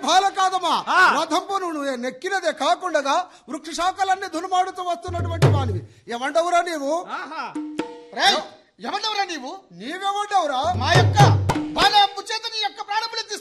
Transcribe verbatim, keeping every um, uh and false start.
బాల కాదమ్మా రథంపు నువ్వు నెక్కినదే కాకుండా వృక్ష శాఖలన్నీ దునుమాడుతూ వస్తున్నటువంటి వానివి ఏమంటావురా నీవు ఎవడవరా నీవు నీవెవడవురా మా యొక్క బాల